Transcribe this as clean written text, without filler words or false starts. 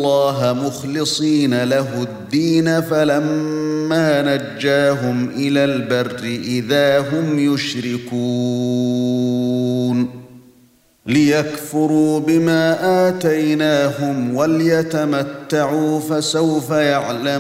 اللَّهَ مُخْلِصِينَ لَهُ الدِّينَ فَلَمَّا نَجَّاهُمْ إِلَى الْبَرِّ إِذَا هُمْ يُشْرِكُونَ لِيَكْفُرُوا بِمَا آتَيْنَاهُمْ وَلْيَتَمَتَّعُوا فَسَوْفَ يَعْلَمُونَ